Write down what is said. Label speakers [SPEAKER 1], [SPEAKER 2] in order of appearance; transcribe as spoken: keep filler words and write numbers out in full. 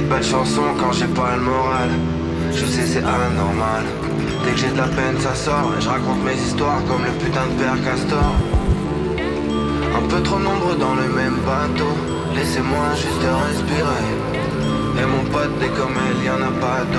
[SPEAKER 1] belles chansons quand j'ai pas le moral. Je sais c'est anormal. Dès que j'ai de la peine ça sort. Et je raconte mes histoires comme le putain de père Castor. Un peu trop nombreux dans le même bateau. Laissez-moi juste respirer. Et mon pote dès comme elle y'en a pas d'autre.